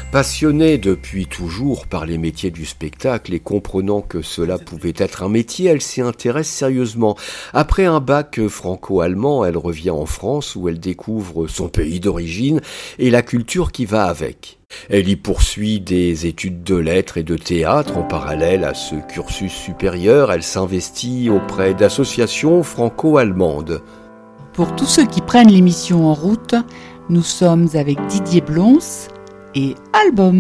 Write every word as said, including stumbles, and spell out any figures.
Passionnée depuis toujours par les métiers du spectacle et comprenant que cela pouvait être un métier, elle s'y intéresse sérieusement. Après un bac franco-allemand, elle revient en France où elle découvre son pays d'origine et la culture qui va avec. Elle y poursuit des études de lettres et de théâtre. En parallèle à ce cursus supérieur, elle s'investit auprès d'associations franco-allemandes. Pour tous ceux qui prennent l'émission en route, nous sommes avec Didier Blons et Album.